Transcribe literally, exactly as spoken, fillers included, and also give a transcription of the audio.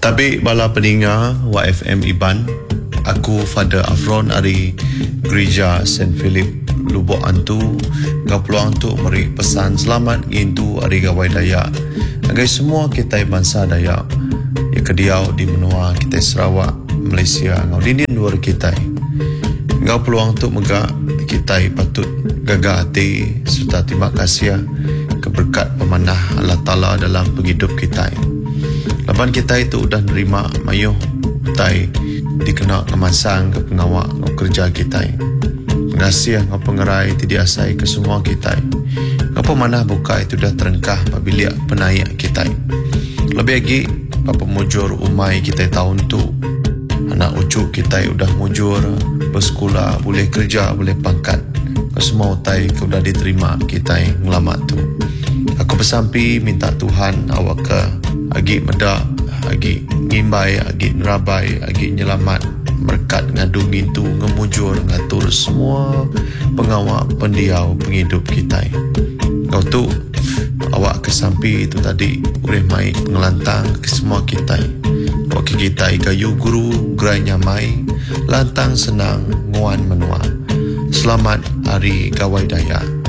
Tapi bala pendengar Y F M Iban, aku Father Afron dari Gereja Saint Philip Lubuk Antu kapeluang untuk meri pesan selamat ngintu hari Gawai Dayak agai semua kita bangsa Dayak ya kediau di menua kita Sarawak, Malaysia ngau dindin luar kita ngau peluang untuk megak kita patut gagah hati serta terima kasih keberkat pemanah Allah Ta'ala dalam penghidup kita. Laban kita itu udah nerima mayuh tai dikenal ngemasang ke pengawak ke kerja kita. Terima kasih ngau pengerai tidak asai ke semua kita. Ngapa mana buka itu dah terengkah apabila penaik kita. Lebih lagi apa mujur umai kita tahun tu. Anak ucuk kita udah mujur bersekolah, boleh kerja, boleh pangkat. Ke semua utai ke udah diterima kita ngelamat tu. Aku bersampi minta Tuhan awak ke agi medak, agi ngimbai, agi nerabai, agi nyelamat berkat ngadung itu ngemujur ngatur semua pengawak pendiau penghidup kita. Kau tu awak kesampi itu tadi boleh mai ngelantang ke semua kita. Wakil kita gayu guru gerai nyamai lantang senang nguan menua. Selamat Hari Gawai Dayak.